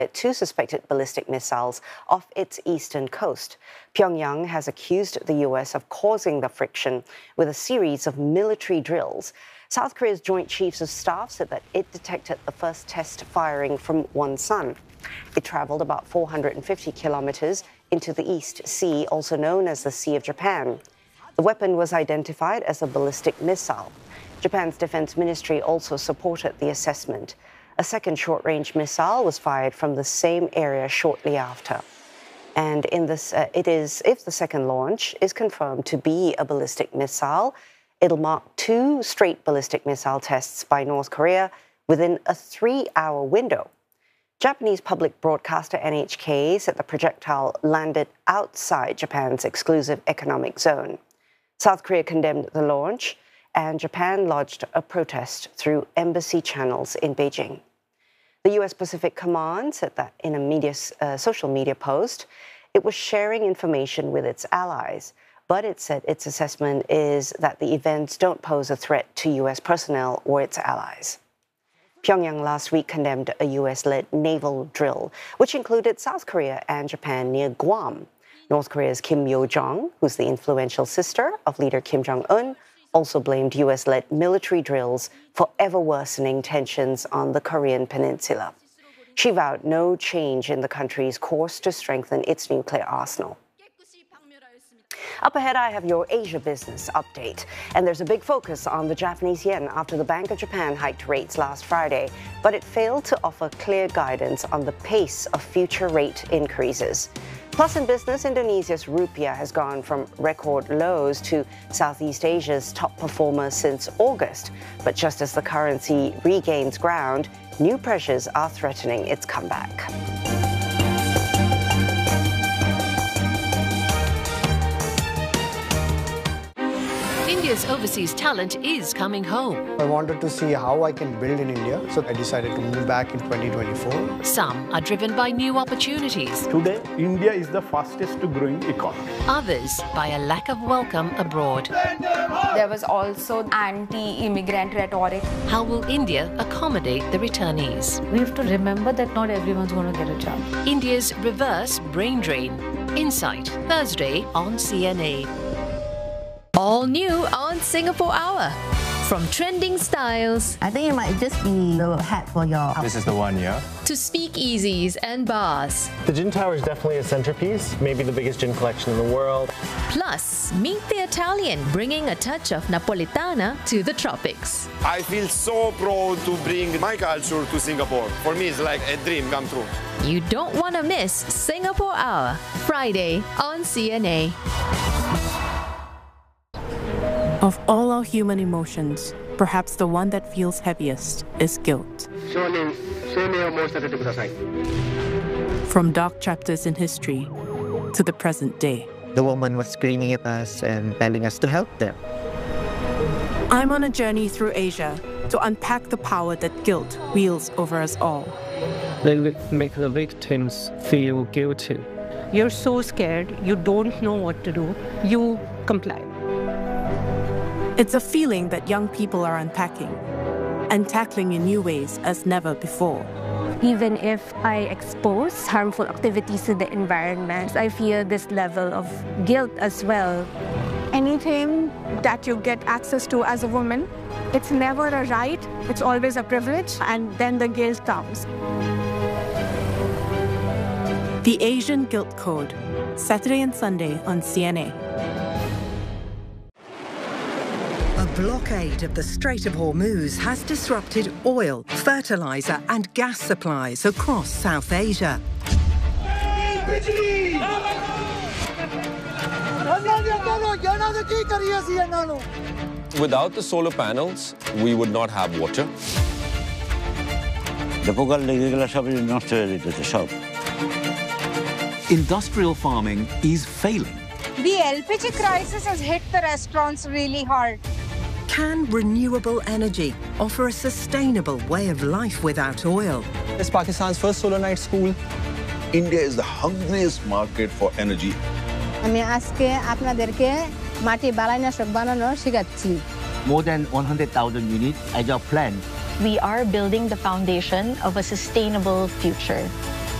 two suspected ballistic missiles off its eastern coast. Pyongyang has accused the U.S. of causing the friction with a series of military drills. South Korea's Joint Chiefs of Staff said that it detected the first test firing from Wonsan. It traveled about 450 kilometers into the East Sea, also known as the Sea of Japan. The weapon was identified as a ballistic missile. Japan's defense ministry also supported the assessment. A second short-range missile was fired from the same area shortly after. And if the second launch is confirmed to be a ballistic missile, it'll mark two straight ballistic missile tests by North Korea within a 3-hour window. Japanese public broadcaster NHK said the projectile landed outside Japan's exclusive economic zone. South Korea condemned the launch, and Japan lodged a protest through embassy channels in Beijing. The U.S. Pacific Command said that in a social media post, it was sharing information with its allies, but it said its assessment is that the events don't pose a threat to U.S. personnel or its allies. Pyongyang last week condemned a U.S.-led naval drill, which included South Korea and Japan near Guam. North Korea's Kim Yo-jong, who's the influential sister of leader Kim Jong-un, also blamed U.S.-led military drills for ever-worsening tensions on the Korean peninsula. She vowed no change in the country's course to strengthen its nuclear arsenal. Up ahead, I have your Asia business update. And there's a big focus on the Japanese yen after the Bank of Japan hiked rates last Friday, but it failed to offer clear guidance on the pace of future rate increases. Plus, in business, Indonesia's rupiah has gone from record lows to Southeast Asia's top performer since August. But just as the currency regains ground, new pressures are threatening its comeback. India's overseas talent is coming home. I wanted to see how I can build in India, so I decided to move back in 2024. Some are driven by new opportunities. Today, India is the fastest growing economy. Others by a lack of welcome abroad. There was also anti-immigrant rhetoric. How will India accommodate the returnees? We have to remember that not everyone's going to get a job. India's reverse brain drain. Insight, Thursday on CNA. All new on Singapore Hour. From trending styles, I think it might just be the hat for your... This is the one, yeah? to speakeasies and bars. The gin tower is definitely a centerpiece, maybe the biggest gin collection in the world. Plus, meet the Italian, bringing a touch of Napolitana to the tropics. I feel so proud to bring my culture to Singapore. For me, it's like a dream come true. You don't want to miss Singapore Hour, Friday on CNA. Of all our human emotions, perhaps the one that feels heaviest is guilt. From dark chapters in history to the present day. The woman was screaming at us and telling us to help them. I'm on a journey through Asia to unpack the power that guilt wields over us all. They make the victims feel guilty. You're so scared, you don't know what to do, you comply. It's a feeling that young people are unpacking and tackling in new ways as never before. Even if I expose harmful activities to the environment, I feel this level of guilt as well. Anything that you get access to as a woman, it's never a right, it's always a privilege, and then the guilt comes. The Asian Guilt Code, Saturday and Sunday on CNA. A blockade of the Strait of Hormuz has disrupted oil, fertilizer and gas supplies across South Asia. Without the solar panels, we would not have water. Industrial farming is failing. The LPG crisis has hit the restaurants really hard. Can renewable energy offer a sustainable way of life without oil? It's Pakistan's first solar night school. India is the hungriest market for energy. More than 100,000 units as our plan. We are building the foundation of a sustainable future.